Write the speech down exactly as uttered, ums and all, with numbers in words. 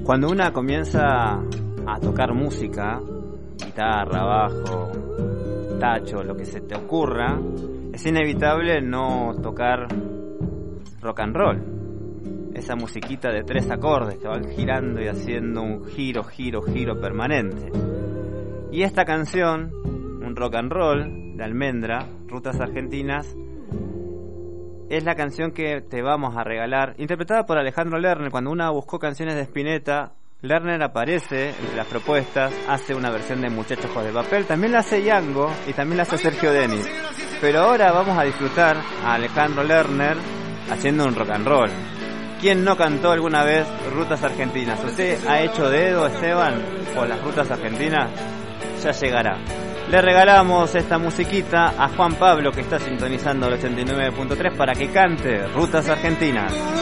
Cuando una comienza a tocar música, guitarra, bajo, tacho, lo que se te ocurra, es inevitable no tocar rock and roll. Esa musiquita de tres acordes que van girando y haciendo un giro, giro, giro permanente. Y esta canción, un rock and roll de Almendra, Rutas Argentinas, es la canción que te vamos a regalar, interpretada por Alejandro Lerner. Cuando una buscó canciones de Spinetta, Lerner aparece entre las propuestas, hace una versión de Muchachos Ojos de Papel, también la hace Yango y también la hace Sergio Denis. Pero ahora vamos a disfrutar a Alejandro Lerner haciendo un rock and roll. ¿Quién no cantó alguna vez Rutas Argentinas? ¿Usted ha hecho dedo, Esteban, por las Rutas Argentinas? Ya llegará. Le regalamos esta musiquita a Juan Pablo, que está sintonizando el ochenta y nueve punto tres, para que cante Rutas Argentinas.